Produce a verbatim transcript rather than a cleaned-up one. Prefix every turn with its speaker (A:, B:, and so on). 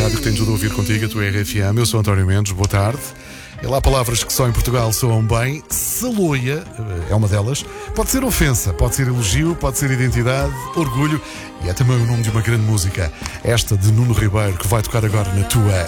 A: rádio que tem tudo a ouvir contigo, a tua R F M. Eu sou António Mendes, boa tarde. E lá palavras que só em Portugal soam bem. Saloia é uma delas. Pode ser ofensa, pode ser elogio, pode ser identidade, orgulho e é também o nome de uma grande música. Esta de Nuno Ribeiro, que vai tocar agora na tua